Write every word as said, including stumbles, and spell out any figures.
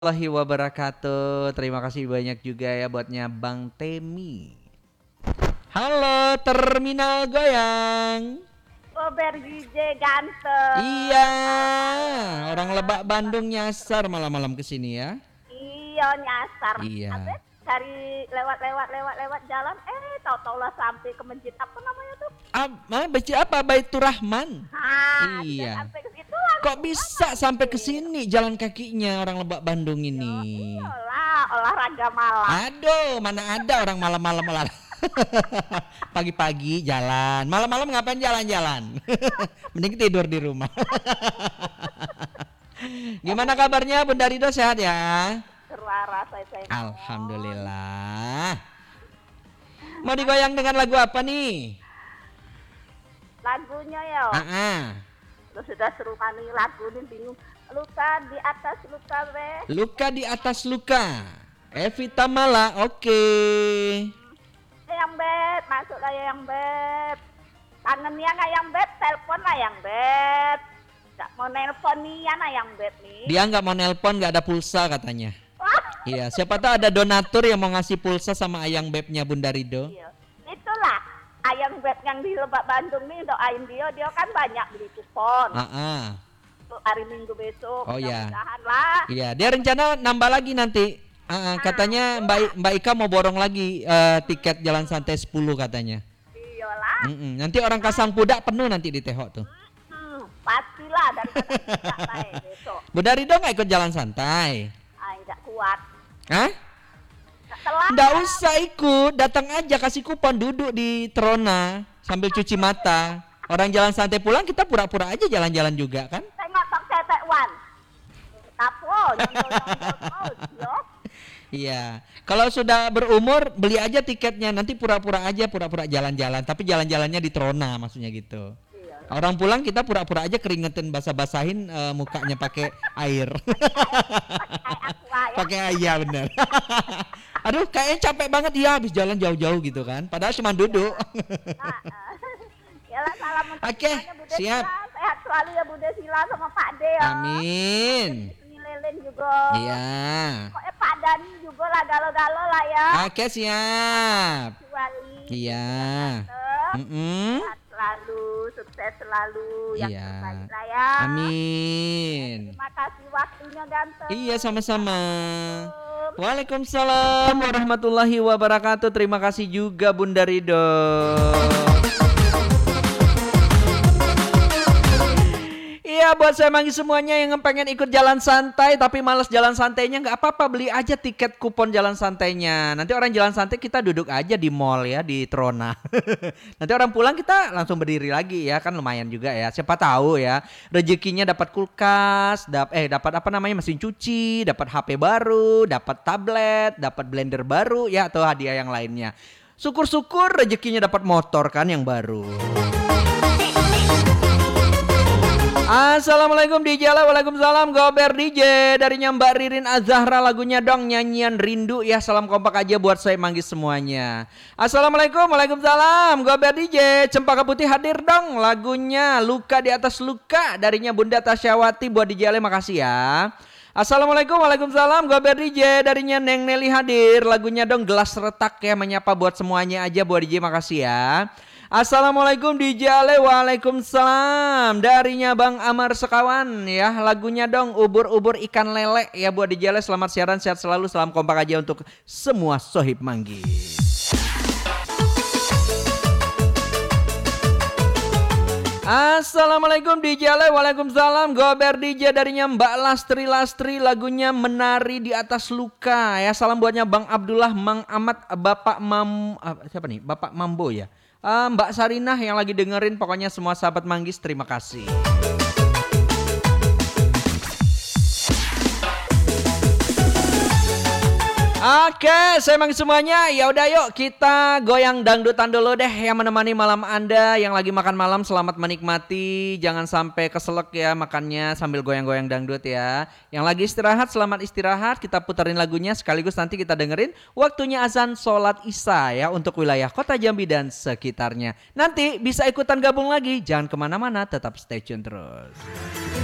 Warahmatullahi wabarakatuh. Terima kasih banyak juga ya buatnya Bang Temi. Halo Terminal Goyang. Oh Bergije ganteng. Iya, orang Lebak Bandung nyasar malam-malam kesini ya. Iya nyasar. Iya. Abis cari lewat-lewat lewat-lewat jalan, eh tahu-tahu lah sampai ke masjid apa namanya tuh? Ah, baca apa? Baitur Rahman. Ah, Iya. sampai ke situ lah. Kok bisa sampai ke sini jalan kakinya orang Lebak Bandung ini? Iyalah, olahraga malam. Aduh, mana ada orang malam-malam olahraga. Pagi-pagi jalan, malam-malam ngapain jalan-jalan? Mending tidur di rumah. Gimana kabarnya Bunda Rido, sehat ya? Terlara saya saya. Alhamdulillah. Mau digoyang dengan lagu apa nih? Lagunya ya. Ah, ah. Lu sudah seru kali lagu ini bingung. Luka di atas luka be. Luka di atas luka. Evita Mala, oke. Yang beb, masuk lah yang beb. Kangennya nggak yang beb, telepon lah yang beb. Nggak mau nelpon nih ya nah yang beb nih. Dia nggak mau nelpon, nggak ada pulsa katanya. Wah, Iya, siapa tahu ada donatur yang mau ngasih pulsa sama ayang bebnya Bunda Rido. iya. Itulah ayam beb yang di Lebak Bandung nih doain dia, dia kan banyak beli kupon Ah, ah. untuk hari Minggu besok. Oh, iya. Mudah-mudahan lah. Iya, dia rencana nambah lagi nanti. Ah, ah, katanya Mbak I- Mbak Ika mau borong lagi eh, tiket jalan santai sepuluh katanya. Iyalah. Mm-mm. Nanti orang Kasang Pudak penuh nanti di Tehok tuh. Hmm, pastilah daripada tidak baik besok. Bunda Rido nggak ikut jalan santai? Ah, tidak kuat. Hah? Nggak telat. Nggak usah ikut, datang aja kasih kupon duduk di Trona sambil cuci mata. Orang jalan santai pulang kita pura-pura aja jalan-jalan juga kan? Tengok tok cetek wan. Tapo, nyondol-nyondol, yo. Iya. Kalau sudah berumur beli aja tiketnya, nanti pura-pura aja pura-pura jalan-jalan, tapi jalan-jalannya di Trona maksudnya gitu. Iya. Orang pulang kita pura-pura aja keringetin basah-basahin eh, mukanya pakai air. Kayak aqua ya. Pakai air ya bener. Aduh kayaknya capek banget ya habis jalan jauh-jauh gitu kan. Padahal cuma duduk. Ah, ah. Yalah salam untuk Oke, semuanya, Bude siap. Sila. Sehat selalu ya Bude Sila sama Pak De ya. Amin. Ini Lelen juga. Iya. Pokoknya Pak Dani juga lah galo-galo lah ya. Oke siap. Wali. Iya. Tetep Mm-mm. sehat selalu, sukses selalu, yang Iya. terbaik lah ya. Amin. Terima kasih waktunya ganteng. Iya sama-sama. Waalaikumsalam warahmatullahi wabarakatuh. Terima kasih juga Bunda Rido. Iya buat saya manggil semuanya yang pengen ikut jalan santai tapi males jalan santainya nggak apa-apa, beli aja tiket kupon jalan santainya. Nanti orang jalan santai kita duduk aja di mall ya, di Trona. Nanti orang pulang kita langsung berdiri lagi ya, kan lumayan juga ya. Siapa tahu ya rezekinya dapat kulkas, dap eh dapat apa namanya mesin cuci, dapat H P baru, dapat tablet, dapat blender baru ya atau hadiah yang lainnya. Syukur-syukur rezekinya dapat motor kan yang baru. Assalamualaikum D J lah, waalaikumsalam Gober D J. Darinya Mbak Ririn Azahra, lagunya dong nyanyian rindu ya. Salam kompak aja buat saya manggil semuanya. Assalamualaikum, waalaikumsalam Gober D J. Cempaka Putih hadir dong, lagunya Luka di Atas Luka. Darinya Bunda Tasyawati buat D J Ale, makasih ya. Assalamualaikum, waalaikumsalam Gober D J. Darinya Neng Nelly hadir, lagunya dong Gelas Retak ya. Menyapa buat semuanya aja buat D J, makasih ya. Assalamualaikum D J Ale, waalaikumsalam. Darinya Bang Amar Sekawan ya, lagunya dong ubur-ubur ikan lele ya buat D J Ale. Selamat siaran, sehat selalu, salam kompak aja untuk semua sohib manggis. Assalamualaikum D J Ale, waalaikumsalam Gober D J. Darinya Mbak Lastri Lastri, lagunya Menari di Atas Luka ya. Salam buatnya Bang Abdullah, Mang Ahmad, Bapak Mam ah, siapa nih? Bapak Mambo ya. Uh, Mbak Sarinah yang lagi dengerin, pokoknya semua sahabat manggis terima kasih. Oke, saya manggis semuanya. Ya udah yuk kita goyang dangdutan dulu deh yang menemani malam Anda yang lagi makan malam. Selamat menikmati, jangan sampai keselak ya makannya sambil goyang-goyang dangdut ya. Yang lagi istirahat selamat istirahat. Kita puterin lagunya sekaligus nanti kita dengerin waktunya azan sholat isya ya untuk wilayah Kota Jambi dan sekitarnya. Nanti bisa ikutan gabung lagi. Jangan kemana-mana, tetap stay tune terus.